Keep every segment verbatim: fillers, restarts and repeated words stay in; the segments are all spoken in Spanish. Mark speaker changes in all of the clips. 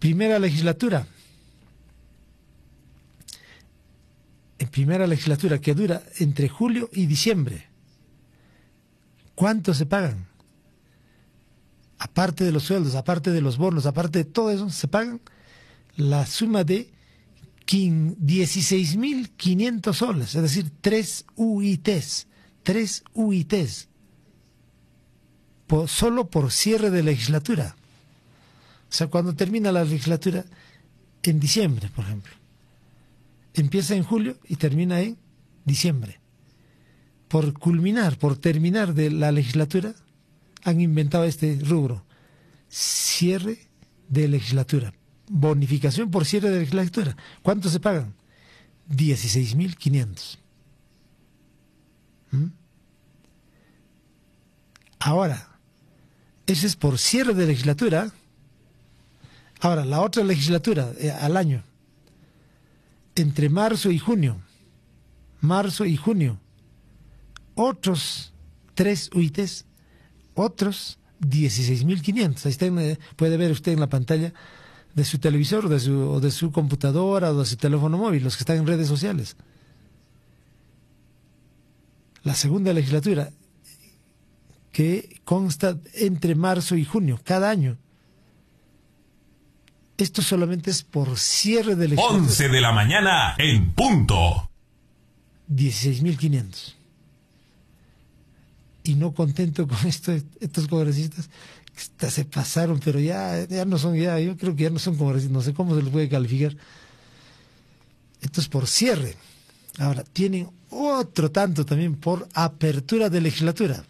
Speaker 1: primera legislatura, en primera legislatura que dura entre julio y diciembre, ¿cuánto se pagan? Aparte de los sueldos, aparte de los bonos, aparte de todo eso, se pagan la suma de dieciséis mil quinientos soles, es decir, tres U I Ts, tres U I Ts, por, solo por cierre de legislatura. O sea, cuando termina la legislatura, en diciembre, por ejemplo, empieza en julio y termina en diciembre. Por culminar, por terminar de la legislatura, han inventado este rubro, cierre de legislatura, bonificación por cierre de legislatura. ¿Cuánto se pagan? dieciséis mil quinientos. ¿Mm? Ahora, ese es por cierre de legislatura. Ahora, la otra legislatura, eh, al año, entre marzo y junio, marzo y junio, otros tres U I Ts, otros dieciséis mil quinientos. Ahí está, puede ver usted en la pantalla de su televisor, o de su, o de su computadora, o de su teléfono móvil, los que están en redes sociales. La segunda legislatura, que consta entre marzo y junio, cada año. Esto solamente es por cierre de legislatura.
Speaker 2: once de la mañana en punto.
Speaker 1: dieciséis mil quinientos. Y no contento con esto, estos congresistas se pasaron, pero ya, ya no son, ya, yo creo que ya no son congresistas, no sé cómo se les puede calificar. Esto es por cierre. Ahora, tienen otro tanto también por apertura de legislatura.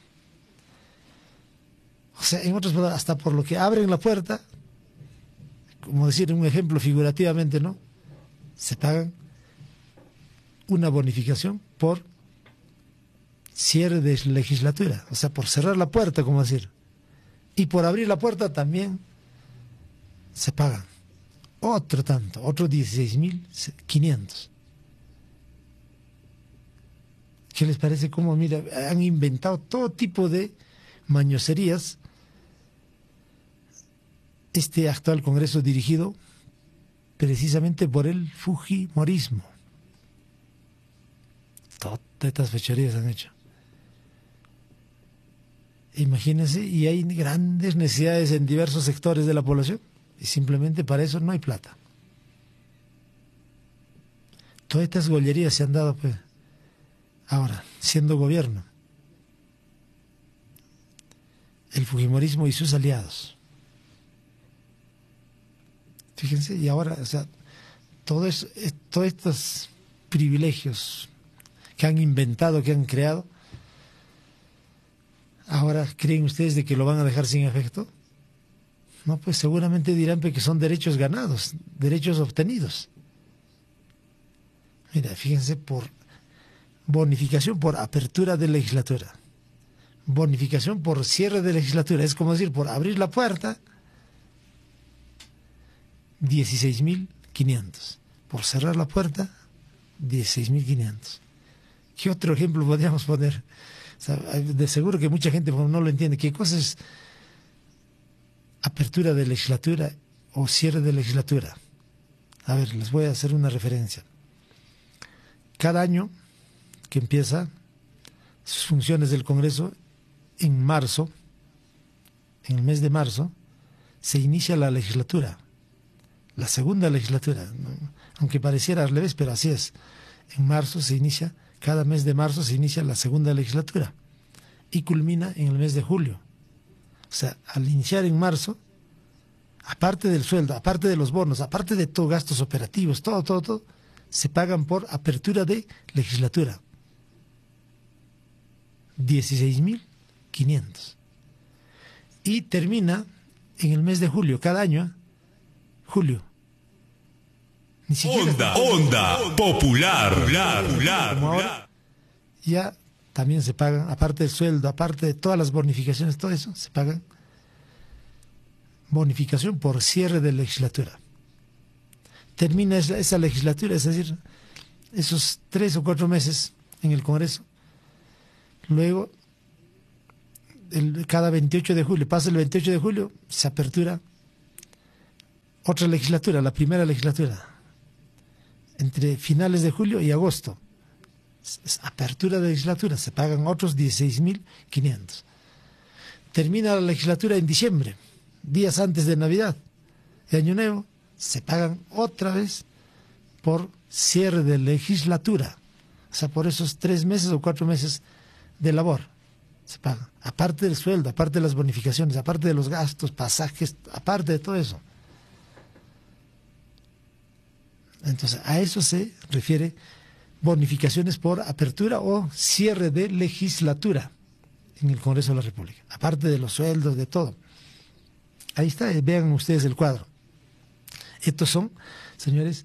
Speaker 1: O sea, en otras palabras, hasta por lo que abren la puerta, como decir un ejemplo figurativamente, ¿no? Se pagan una bonificación por cierre de legislatura, o sea, por cerrar la puerta, como decir. Y por abrir la puerta también se pagan otro tanto, otros dieciséis mil quinientos. ¿Qué les parece? Cómo, mira, han inventado todo tipo de mañoserías este actual Congreso dirigido precisamente por el fujimorismo. Todas estas fechorías han hecho. Imagínense, y hay grandes necesidades en diversos sectores de la población, y simplemente para eso no hay plata. Todas estas gollerías se han dado, pues, ahora, siendo gobierno, el fujimorismo y sus aliados. Fíjense, y ahora, o sea, todo eso, todos estos privilegios que han inventado, que han creado, ahora, ¿creen ustedes de que lo van a dejar sin efecto? No, pues seguramente dirán que son derechos ganados, derechos obtenidos. Mira, fíjense, por bonificación por apertura de legislatura, bonificación por cierre de legislatura, es como decir, por abrir la puerta, dieciséis mil quinientos. Por cerrar la puerta, dieciséis mil quinientos. ¿Qué otro ejemplo podríamos poner? O sea, de seguro que mucha gente no lo entiende. ¿Qué cosa es apertura de legislatura o cierre de legislatura? A ver, les voy a hacer una referencia. Cada año que empieza sus funciones del Congreso, en marzo, en el mes de marzo, se inicia la legislatura, la segunda legislatura, aunque pareciera al revés, pero así es. En marzo se inicia, cada mes de marzo se inicia la segunda legislatura y culmina en el mes de julio. O sea, al iniciar en marzo, aparte del sueldo, aparte de los bonos, aparte de todos gastos operativos, todo, todo, todo, se pagan por apertura de legislatura. dieciséis mil quinientos. Y termina en el mes de julio, cada año, julio. Ni siquiera
Speaker 2: Onda, onda, popular, popular, popular.
Speaker 1: Como ahora, ya también se pagan, aparte del sueldo, aparte de todas las bonificaciones, todo eso, se pagan bonificación por cierre de legislatura. Termina esa, esa legislatura, es decir, esos tres o cuatro meses en el Congreso. Luego, el, cada veintiocho de julio, pasa el veintiocho de julio, se apertura otra legislatura, la primera legislatura, entre finales de julio y agosto. Es apertura de legislatura, se pagan otros dieciséis mil quinientos. Termina la legislatura en diciembre, días antes de Navidad, de Año Nuevo, se pagan otra vez por cierre de legislatura. O sea, por esos tres meses o cuatro meses de labor se pagan. Aparte del sueldo, aparte de las bonificaciones, aparte de los gastos, pasajes, aparte de todo eso. Entonces, a eso se refiere bonificaciones por apertura o cierre de legislatura en el Congreso de la República. Aparte de los sueldos, de todo. Ahí está, vean ustedes el cuadro. Estos son, señores,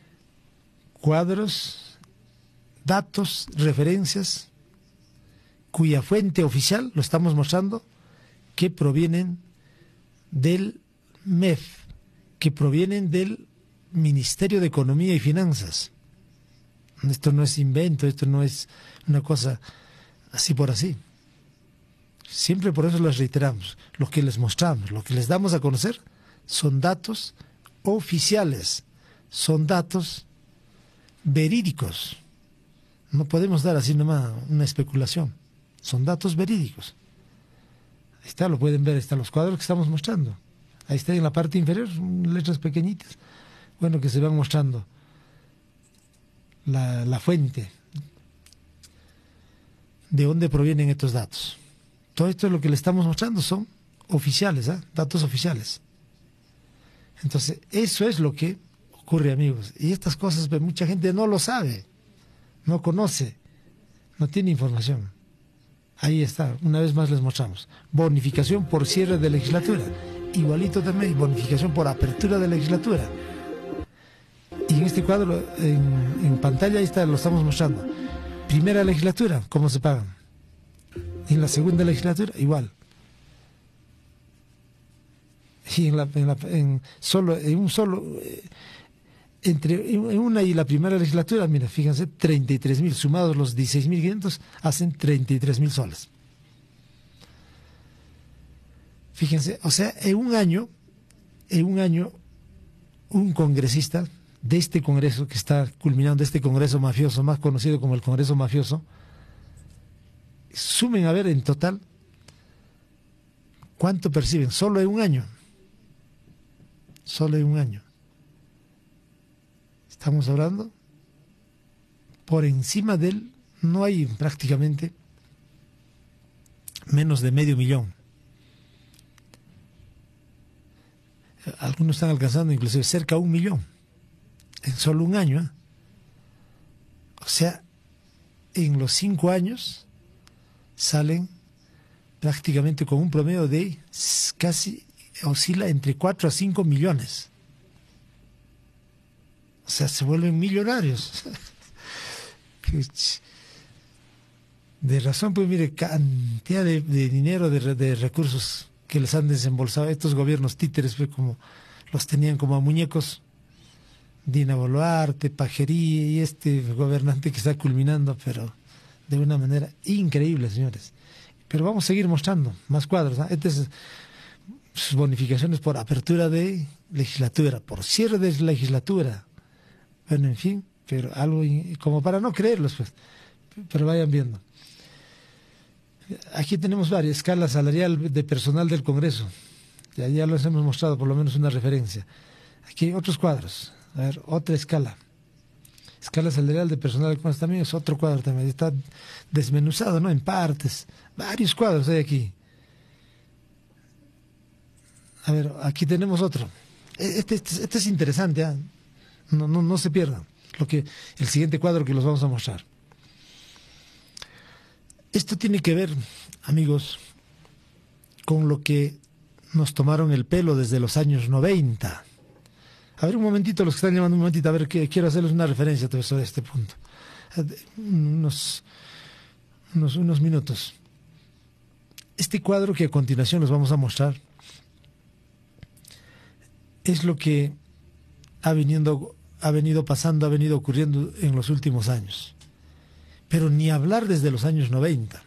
Speaker 1: cuadros, datos, referencias, cuya fuente oficial, lo estamos mostrando, que provienen del M E F, que provienen del Ministerio de Economía y Finanzas. Esto no es invento, esto no es una cosa así por así. Siempre por eso les reiteramos, lo que les mostramos, lo que les damos a conocer son datos oficiales, son datos verídicos. No podemos dar así nomás una especulación, son datos verídicos. Ahí está, lo pueden ver, ahí están los cuadros que estamos mostrando. Ahí está en la parte inferior, letras pequeñitas, bueno, que se van mostrando la, la fuente, de dónde provienen estos datos. Todo esto es lo que le estamos mostrando, son oficiales, ¿eh? Datos oficiales. Entonces, eso es lo que ocurre, amigos. Y estas cosas, pues, mucha gente no lo sabe, no conoce, no tiene información. Ahí está, una vez más les mostramos. Bonificación por cierre de legislatura. Igualito también, bonificación por apertura de legislatura. Y en este cuadro, en, en pantalla, ahí está, lo estamos mostrando. Primera legislatura, ¿cómo se pagan? En la segunda legislatura, igual. Y en, la, en, la, en, solo, en un solo, eh, entre en una y la primera legislatura, mira, fíjense, treinta y tres mil, sumados los dieciséis mil quinientos, hacen treinta y tres mil soles. Fíjense, o sea, en un año, en un año, un congresista de este congreso que está culminando, este congreso mafioso, más conocido como el Congreso Mafioso, sumen a ver en total cuánto perciben, solo en un año, solo en un año. Estamos hablando por encima del, no hay prácticamente menos de medio millón. Algunos están alcanzando inclusive cerca de un millón en solo un año, ¿eh? O sea, en los cinco años salen prácticamente con un promedio de casi, oscila entre cuatro a cinco millones. O sea, se vuelven millonarios. De razón, pues mire, cantidad de, de dinero, de, de recursos que les han desembolsado estos gobiernos títeres, pues, como los tenían como a muñecos. Dina Boluarte, Pajería y este gobernante que está culminando, pero de una manera increíble, señores. Pero vamos a seguir mostrando más cuadros, ¿no? Este es sus bonificaciones por apertura de legislatura, por cierre de legislatura. Bueno, en fin, pero algo como para no creerlos, pues, pero vayan viendo. Aquí tenemos varias escalas salarial de personal del Congreso. Ya, ya les hemos mostrado por lo menos una referencia. Aquí hay otros cuadros. A ver, otra escala. Escala salarial de personal del Congreso también es otro cuadro también. Está desmenuzado, ¿no? En partes. Varios cuadros hay aquí. A ver, aquí tenemos otro. Este, este, este es interesante, ¿eh? No, no, no se pierdan lo que, el siguiente cuadro que los vamos a mostrar. Esto tiene que ver, amigos, con lo que nos tomaron el pelo desde los años noventa. A ver, un momentito, los que están llamando, un momentito, a ver, que quiero hacerles una referencia sobre este punto. Unos, unos, unos minutos. Este cuadro que a continuación les vamos a mostrar es lo que ha venido, ha venido pasando, ha venido ocurriendo en los últimos años. Pero ni hablar desde los años noventa.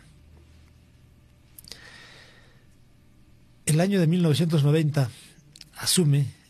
Speaker 1: El año de mil novecientos noventa asume